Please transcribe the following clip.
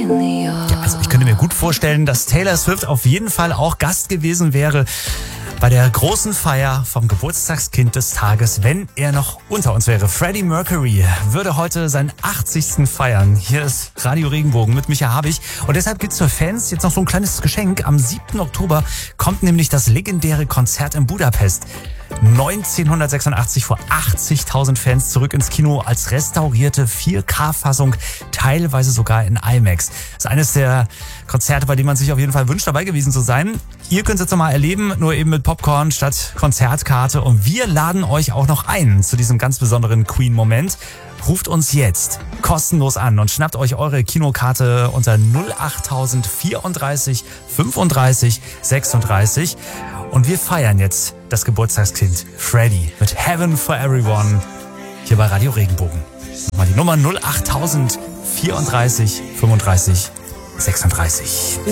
Ja, also ich könnte mir gut vorstellen, dass Taylor Swift auf jeden Fall auch Gast gewesen wäre bei der großen Feier vom Geburtstagskind des Tages, wenn er noch unter uns wäre. Freddie Mercury würde heute seinen 80. feiern. Hier ist Radio Regenbogen mit Micha Habich. Und deshalb gibt's für Fans jetzt noch so ein kleines Geschenk. Am 7. Oktober kommt nämlich das legendäre Konzert in Budapest. 1986 vor 80.000 Fans zurück ins Kino als restaurierte 4K-Fassung, teilweise sogar in IMAX. Das ist eines der Konzerte, bei denen man sich auf jeden Fall wünscht, dabei gewesen zu sein. Ihr könnt es jetzt nochmal erleben, nur eben mit Popcorn statt Konzertkarte. Und wir laden euch auch noch ein zu diesem ganz besonderen Queen-Moment. Ruft uns jetzt kostenlos an und schnappt euch eure Kinokarte unter 08000 34 35 36. Und wir feiern jetzt das Geburtstagskind Freddie mit Heaven for Everyone hier bei Radio Regenbogen. Mal die Nummer 08000 34 35 36.